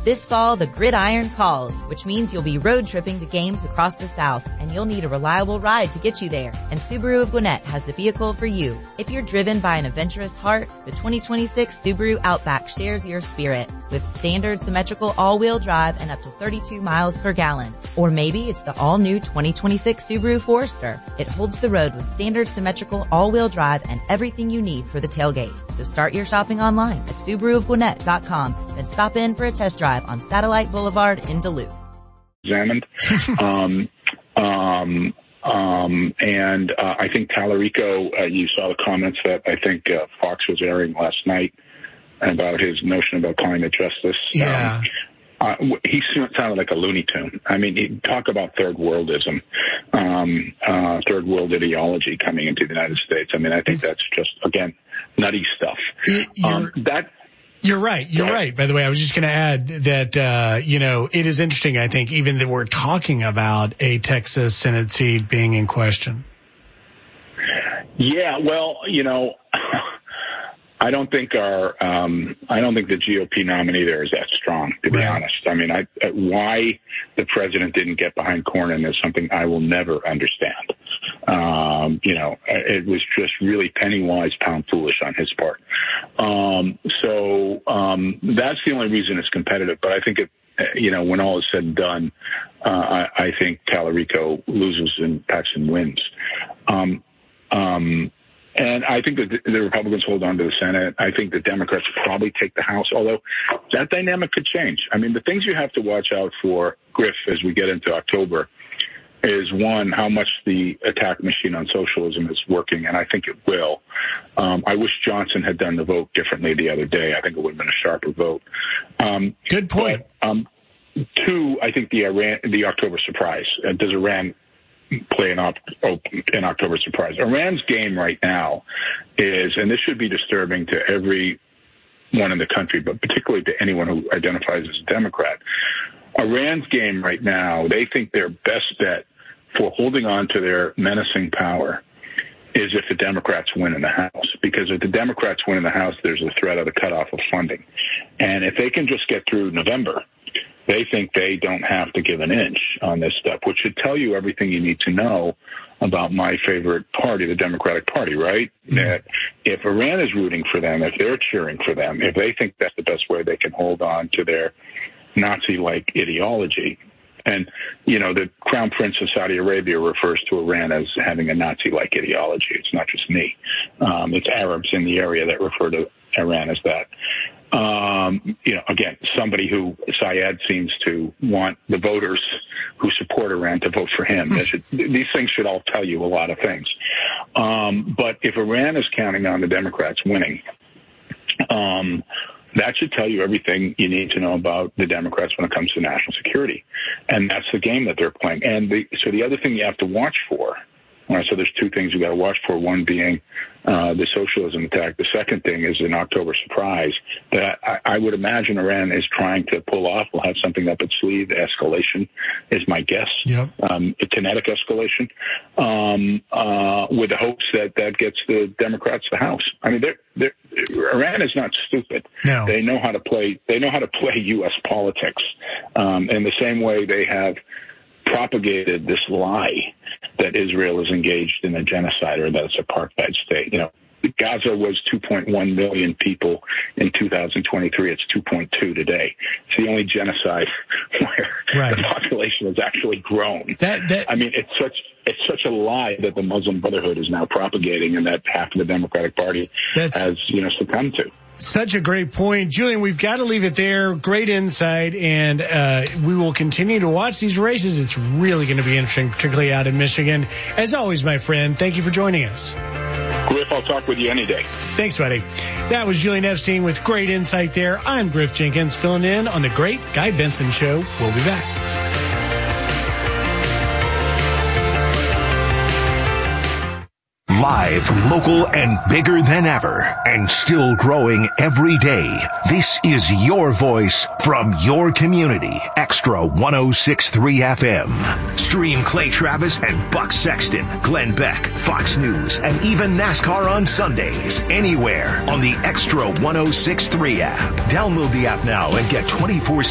This fall, the gridiron calls, which means you'll be road tripping to games across the South, and you'll need a reliable ride to get you there. And Subaru of Gwinnett has the vehicle for you. If you're driven by an adventurous heart, the 2026 Subaru Outback shares your spirit with standard symmetrical all-wheel drive and up to 32 miles per gallon. Or maybe it's the all-new 2026 Subaru Forester. It holds the road with standard symmetrical all-wheel drive and everything you need for the tailgate. So start your shopping online at SubaruofGwinnett.com, then stop in for a test drive on Satellite Boulevard in Duluth. Examined. And I think Tallarico, you saw the comments that I think Fox was airing last night about his notion about climate justice. Yeah. He sounded like a Looney Tune. I mean, he'd talk about third worldism, third world ideology coming into the United States. I mean, I think that's just, again, nutty stuff. You're right. You're right. By the way, I was just going to add that, it is interesting, I think, even that we're talking about a Texas Senate seat being in question. Yeah, well, I don't think the GOP nominee there is that strong, to be honest. I mean, why the president didn't get behind Cornyn is something I will never understand. It was just really penny wise, pound foolish on his part. So that's the only reason it's competitive. But I think when all is said and done, I think Tallarico loses and Paxton wins. And I think that the Republicans hold on to the Senate. I think the Democrats will probably take the House, although that dynamic could change. I mean, the things you have to watch out for, Griff, as we get into October, is one, how much the attack machine on socialism is working, and I think it will. I wish Johnson had done the vote differently the other day. I think it would have been a sharper vote. Good point. But, two, I think the October surprise. Does Iran play an October surprise? Iran's game right now is, and this should be disturbing to everyone in the country, but particularly to anyone who identifies as a Democrat. Iran's game right now, they think their best bet for holding on to their menacing power is if the Democrats win in the House. Because if the Democrats win in the House, there's a threat of the cutoff of funding. And if they can just get through November, they think they don't have to give an inch on this stuff, which should tell you everything you need to know about my favorite party, the Democratic Party, right? Mm-hmm. That if Iran is rooting for them, if they're cheering for them, if they think that's the best way they can hold on to their Nazi-like ideology. And, the Crown Prince of Saudi Arabia refers to Iran as having a Nazi-like ideology. It's not just me. It's Arabs in the area that refer to Iran as that. Again, somebody who Syed seems to want the voters who support Iran to vote for him. These things should all tell you a lot of things. But if Iran is counting on the Democrats winning, that should tell you everything you need to know about the Democrats when it comes to national security. And that's the game that they're playing. And so the other thing you have to watch for, so there's two things you got to watch for, one being the socialism attack. The second thing is an October surprise that I would imagine Iran is trying to pull off. We'll have something up its sleeve. Escalation is my guess. Yep. A kinetic escalation with the hopes that gets the Democrats the House. I mean, Iran is not stupid. No. They know how to play. They know how to play U.S. politics in the same way they have propagated this lie that Israel is engaged in a genocide or that it's a apartheid state. Gaza was 2.1 million people in 2023. It's 2.2 today. It's the only genocide where the population has actually grown. I mean, it's such a lie that the Muslim Brotherhood is now propagating and that half of the Democratic Party has, succumbed to. Such a great point. Julian, we've got to leave it there. Great insight, and we will continue to watch these races. It's really going to be interesting, particularly out in Michigan. As always, my friend, thank you for joining us. Griff, I'll talk with you any day. Thanks, buddy. That was Julian Epstein with great insight there. I'm Griff Jenkins, filling in on The Great Guy Benson Show. We'll be back. Live, local, and bigger than ever, and still growing every day. This is your voice from your community. Extra 106.3 FM. Stream Clay Travis and Buck Sexton, Glenn Beck, Fox News, and even NASCAR on Sundays. Anywhere on the Extra 106.3 app. Download the app now and get 24/7